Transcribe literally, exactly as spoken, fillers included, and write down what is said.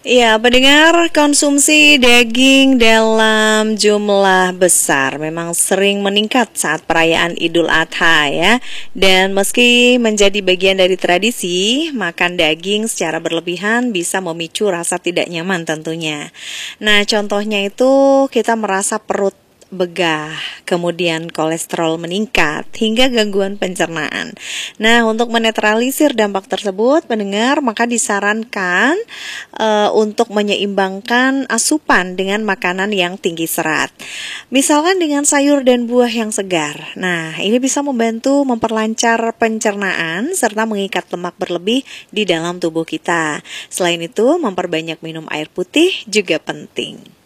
Ya, pendengar, konsumsi daging dalam jumlah besar memang sering meningkat saat perayaan Idul Adha ya. Dan meski menjadi bagian dari tradisi, makan daging secara berlebihan bisa memicu rasa tidak nyaman tentunya. Nah, contohnya itu kita merasa perut begah, kemudian kolesterol meningkat, hingga gangguan pencernaan. Nah, untuk menetralisir dampak tersebut, pendengar, maka disarankan uh, untuk menyeimbangkan asupan dengan makanan yang tinggi serat. Misalkan dengan sayur dan buah yang segar. Nah, ini bisa membantu memperlancar pencernaan serta mengikat lemak berlebih di dalam tubuh kita. Selain itu, memperbanyak minum air putih juga penting.